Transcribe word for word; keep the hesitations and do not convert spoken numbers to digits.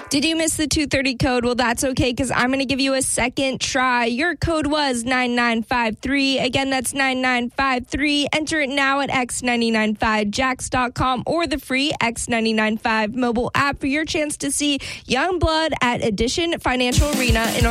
Did you miss the two thirty code? Well, that's okay, because I'm going to give you a second try. Your code was nine nine five three. Again, that's nine nine five three. Enter it now at x nine nine five jacks dot com or the free X nine nine five mobile app for your chance to see Youngblood at Edition Financial Arena in